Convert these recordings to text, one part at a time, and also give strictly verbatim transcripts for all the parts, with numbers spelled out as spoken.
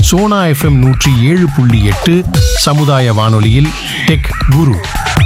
Sona FM நூற்றி ஏழு புள்ளி எட்டு சமுதாய வானொலியில் டெக் குரு.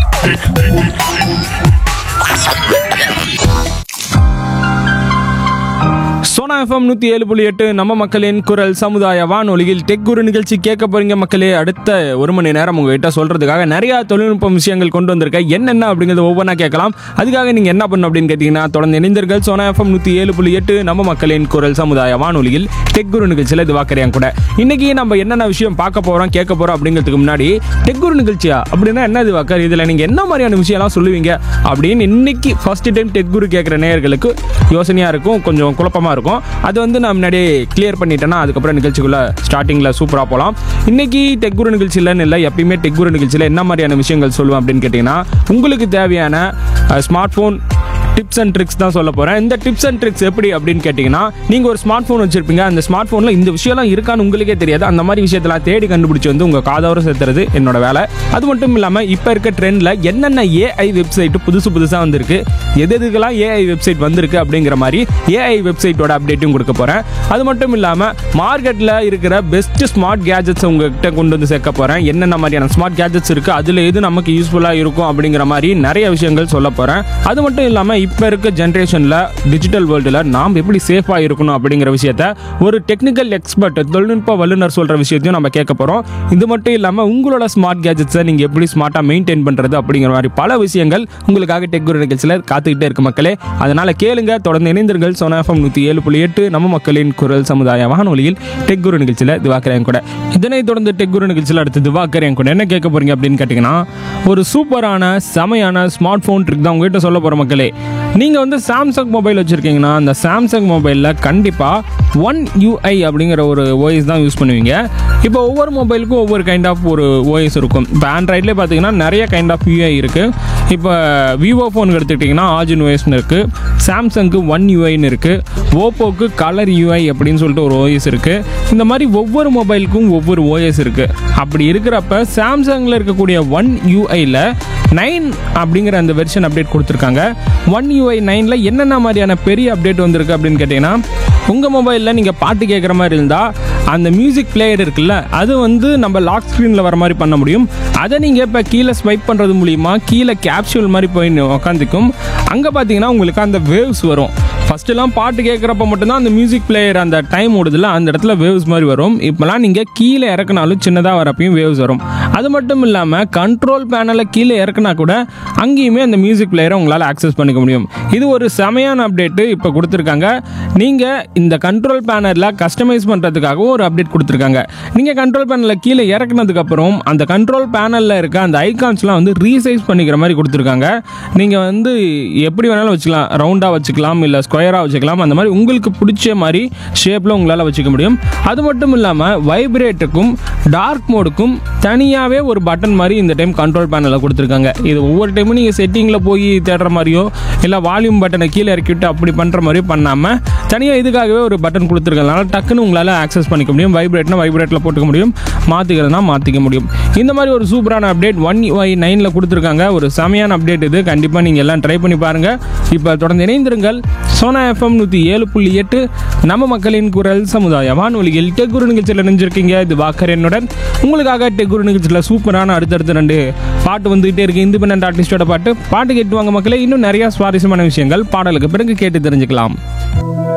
சோனா எஃப்எம் நூற்றி ஏழு புள்ளி எட்டு நம்ம மக்களின் குரல் சமுதாய வானொலியில் டெக் குரு நிகழ்ச்சி கேட்க போறீங்க மக்களே. அடுத்த ஒரு மணி நேரம் உங்ககிட்ட சொல்றதுக்காக நிறைய தொழில்நுட்ப விஷயங்கள் கொண்டு வந்திருக்கேன். என்னென்ன அப்படிங்கிறது ஒவ்வொன்றா கேட்கலாம். அதுக்காக நீங்க என்ன பண்ணணும் அப்படின்னு கேட்டீங்கன்னா, தொடர்ந்து இணைந்தீர்கள் சோனா எஃப்எம் நூற்றி ஏழு புள்ளி எட்டு நம்ம மக்களின் குரல் சமுதாய வானொலியில் டெக் குரு நிகழ்ச்சியில் இது வாக்கறியாங்க கூட. இன்னைக்கு நம்ம என்னென்ன விஷயம் பார்க்க போறோம் கேட்க போறோம் அப்படிங்கிறதுக்கு முன்னாடி, டெக் குரு நிகழ்ச்சியா அப்படின்னா என்ன இது வாக்கர், இதுல நீங்க என்ன மாதிரியான விஷயம்லாம் சொல்லுவீங்க அப்படின்னு இன்னைக்கு ஃபர்ஸ்ட் டைம் டெக் குரு கேட்குற நேயர்களுக்கு யோசனையா இருக்கும், கொஞ்சம் குழப்பமா இருக்கும். அது வந்து நான் முன்னாடியே கிளியர் பண்ணிட்டேன்னா அதுக்கப்புறம் நிகழ்ச்சிக்குள்ள ஸ்டார்டிங்ல சூப்பரா போகலாம். இன்னைக்கு டெக் குரு நிகழ்ச்சியிலன்னு இல்லை, எப்பயுமே டெக் குரு நிகழ்ச்சியில் என்ன மாதிரியான விஷயங்கள் சொல்லுவேன் அப்படின்னு கேட்டீங்கன்னா, உங்களுக்கு தேவையான smart phone tips and tricks தான் சொல்ல போகிறேன். இந்த டிப்ஸ் அண்ட் ட்ரிக்ஸ் எப்படி அப்படின்னு கேட்டிங்கன்னா, நீங்கள் ஒரு ஸ்மார்ட் ஃபோன் வச்சுருப்பீங்க, அந்த ஸ்மார்ட் ஃபோனில் இந்த விஷயம்லாம் இருக்கான்னு உங்களுக்கே தெரியாது. அந்த மாதிரி விஷயத்தெல்லாம் தேடி கண்டுபிடிச்சி வந்து உங்கள் காதோர சேர்த்துறது என்னோட வேலை. அது மட்டும் இல்லாமல் இப்போ இருக்க ட்ரெண்டில் என்னென்ன ஏஐ வெப்சைட்டு புதுசு புதுசாக வந்திருக்கு, எது எதுக்கெல்லாம் ஏஐ வெப்சைட் வந்திருக்கு அப்படிங்கிற மாதிரி ஏஐ வெப்சைட்டோட அப்டேட்டும் கொடுக்க போகிறேன். அது மட்டும் இல்லாமல் மார்க்கெட்டில் இருக்கிற பெஸ்ட் ஸ்மார்ட் கேஜெட்ஸ் உங்ககிட்ட கொண்டு வந்து சேர்க்க போகிறேன். என்னென்ன மாதிரியான ஸ்மார்ட் கேஜெட்ஸ் இருக்குது, அதில் எது நமக்கு யூஸ்ஃபுல்லாக இருக்கும் அப்படிங்கிற மாதிரி நிறைய விஷயங்கள் சொல்ல போகிறேன். அது மட்டும் இல்லாமல் இப்போ இருக்க ஜென்ரேஷனில் டிஜிட்டல் வேர்ல்டில் நாம் எப்படி சேஃபாக இருக்கணும் அப்படிங்கிற விஷயத்த ஒரு டெக்னிக்கல் எக்ஸ்பர்ட், தொழில்நுட்ப வல்லுநர் சொல்கிற விஷயத்தையும் நம்ம கேட்க போகிறோம். இது மட்டும் இல்லாமல் உங்களோட ஸ்மார்ட் கேஜெட்ஸை நீங்கள் எப்படி ஸ்மார்ட்டாக மெயின்டைன் பண்ணுறது அப்படிங்கிற மாதிரி பல விஷயங்கள் உங்களுக்காக டெக் குரு நிகழ்ச்சியில் காத்துக்கிட்டே இருக்கு மக்களே. அதனால் கேளுங்க, தொடர்ந்து இணைந்தீர்கள் சோனா எஃப்எம் நூற்றி ஏழு புள்ளி எட்டு நம்ம மக்களின் குரல் சமுதாய வானொலியில் டெக் குரு நிகழ்ச்சியில் திவாக்கரேன் கூட. இதனைத் தொடர்ந்து டெக் குரு நிகழ்ச்சியில் அடுத்து திவாக்கரேன் கூட என்ன கேட்க போகிறீங்க அப்படின்னு கேட்டிங்கன்னா, ஒரு சூப்பரான செமையான ஸ்மார்ட் ஃபோன் ட்ரிக் தான் உங்ககிட்ட சொல்ல போகிற மக்களே. நீங்கள் வந்து சாம்சங் மொபைல் வச்சுருக்கீங்கன்னா, அந்த சாம்சங் மொபைலில் கண்டிப்பாக ஒன் யூஐ அப்படிங்கிற ஒரு ஓஎஸ் தான் யூஸ் பண்ணுவீங்க. இப்போ ஒவ்வொரு மொபைலுக்கும் ஒவ்வொரு கைண்ட் ஆஃப் ஒரு ஓஎஸ் இருக்கும். இப்போ ஆண்ட்ராய்ட்லேயே பார்த்தீங்கன்னா நிறைய கைண்ட் ஆஃப் யூஐ இருக்குது. இப்போ விவோ ஃபோன் எடுத்துக்கிட்டிங்கன்னா ஆர்ஜின் ஓஎஸ்னு இருக்குது, சாம்சங்க்கு ஒன் யூஐன்னு இருக்குது, ஓப்போக்கு கலர் யூஐ அப்படின்னு சொல்லிட்டு ஒரு ஓஎஸ் இருக்குது. இந்த மாதிரி ஒவ்வொரு மொபைலுக்கும் ஒவ்வொரு ஓஎஸ் இருக்குது. அப்படி இருக்கிறப்ப சாம்சங்கில் இருக்கக்கூடிய ஒன் யூஐயில் நைன் அப்படிங்கிற அந்த வெர்ஷன் அப்டேட் கொடுத்துருக்காங்க. ஒன் யூஐ நைனில் என்னென்ன மாதிரியான பெரிய அப்டேட் வந்திருக்கு அப்படின்னு கேட்டிங்கன்னா, உங்கள் மொபைலில் நீங்கள் பாட்டு கேட்குற மாதிரி இருந்தால் அந்த மியூசிக் பிளேயர் இருக்குல்ல, அது வந்து நம்ம லாக் ஸ்க்ரீனில் வர மாதிரி பண்ண முடியும். அதை நீங்கள் இப்போ கீழே ஸ்வைப் பண்ணுறது மூலிமா கீழே கேப்சூல் மாதிரி போய் உக்காந்துக்கும். அங்கே பார்த்தீங்கன்னா உங்களுக்கு அந்த வேவ்ஸ் வரும். ஃபஸ்ட்டுலாம் பாட்டு கேட்குறப்ப மட்டும்தான் அந்த மியூசிக் பிளேயர் அந்த டைம் ஓடுதில்ல, அந்த இடத்துல வேவ்ஸ் மாதிரி வரும். இப்போலாம் நீங்கள் கீழே இறக்குனாலும் சின்னதாக வரப்பையும் வேவ்ஸ் வரும். அது மட்டும் இல்லாமல் கண்ட்ரோல் பேனலை கீழே இறக்குனா கூட அங்கேயுமே அந்த மியூசிக் பிளேயரை உங்களால் ஆக்சஸ் பண்ணிக்க முடியும். இது ஒரு செமையான அப்டேட்டு இப்போ கொடுத்துருக்காங்க. நீங்கள் இந்த கண்ட்ரோல் பேனலில் கஸ்டமைஸ் பண்ணுறதுக்காகவும் ஒரு அப்டேட் கொடுத்துருக்காங்க. நீங்கள் கண்ட்ரோல் பேனலில் கீழே இறக்குனதுக்கப்புறம் அந்த கண்ட்ரோல் பேனலில் இருக்க அந்த ஐகான்ஸ்லாம் வந்து ரீசைஸ் பண்ணிக்கிற மாதிரி கொடுத்துருக்காங்க. நீங்கள் வந்து எப்படி வேணாலும் வச்சுக்கலாம், ரவுண்டாக வச்சுக்கலாம், இல்லை ஸ்கொயராக வச்சுக்கலாம். அந்த மாதிரி உங்களுக்கு பிடிச்ச மாதிரி ஷேப்பில் உங்களால் வச்சுக்க முடியும். அது மட்டும் இல்லாமல் வைப்ரேட்டுக்கும் டார்க் மோடுக்கும் தனியாகவே ஒரு பட்டன் மாதிரி இந்த டைம் கண்ட்ரோல் பேனலில் கொடுத்துருக்காங்க. இது ஒவ்வொரு டைமும் நீங்கள் செட்டிங்கில் போய் தேடுற மாதிரியோ இல்லை வால்யூம் பட்டனை கீழே இறக்கிவிட்டு அப்படி பண்ணுற மாதிரியோ பண்ணாமல் தனியாக இதுக்காகவே ஒரு பட்டன் கொடுத்துருக்கனால டக்குன்னு உங்களால் ஆக்சஸ் பண்ணிக்க முடியும். வைப்ரேட்னா வைப்ரேட்டில் போட்டுக்க முடியும், மாற்றிக்கிறதுனா மாற்றிக்க முடியும். இந்த மாதிரி ஒரு சூப்பரான அப்டேட் ஒன் யூஐ நைனில் கொடுத்துருக்காங்க. ஒரு செமையான அப்டேட் இது. கண்டிப்பாக நீங்கள் எல்லாம் ட்ரை பண்ணி பாருங்கள். இப்போ தொடர்ந்து இணைந்திருங்கள் சோனா எஃப்எம் நூற்றி ஏழு புள்ளி எட்டு நம்ம மக்களின் குரல் சமுதாய வானொலியில் டெக் குரு நிகழ்ச்சியில் நினைஞ்சிருக்கீங்க. இது வாக்கரனுடன் உங்களுக்காக டெக் குரு நிகழ்ச்சியில் சூப்பரான அடுத்தடுத்து ரெண்டு பாட்டு வந்துகிட்டே இருக்கு. இண்டிபெண்டன்ட் ஆர்டிஸ்டோட பாட்டு பாட்டு கேட்டுவாங்க மக்களே. இன்னும் நிறைய சுவாரஸ்யமான விஷயங்கள் பாடலுக்கு பிறகு கேட்டு தெரிஞ்சுக்கலாம்.